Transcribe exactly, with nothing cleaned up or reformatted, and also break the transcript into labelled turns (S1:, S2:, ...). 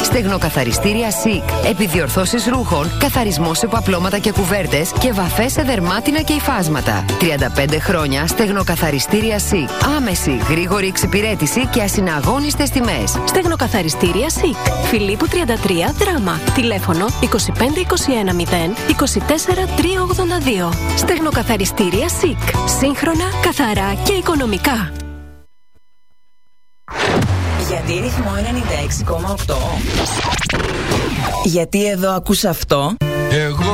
S1: Στεγνοκαθαριστήρια Σικ. Επιδιορθώσεις ρούχων, καθαρισμός σε παπλώματα και κουβέρτες και βαφές σε δερμάτινα και υφάσματα. τριάντα πέντε χρόνια Στεγνοκαθαριστήρια Σικ. Άμεση, γρήγορη εξυπηρέτηση και ασυναγώνιστες τιμές.
S2: Στεγνοκαθαριστήρια Σικ. Φιλίππου τριάντα τρία Δράμα. Τηλέφωνο είκοσι πέντε είκοσι ένα μηδέν είκοσι τέσσερα τριακόσια ογδόντα δύο. Στεγνοκαθαριστήρια Σικ. Σύγχρονα, καθαρά και οικονομικά.
S3: Γιατί ρυθμό ενενήντα έξι κόμμα οκτώ. Γιατί εδώ ακούς αυτό.
S4: Εγώ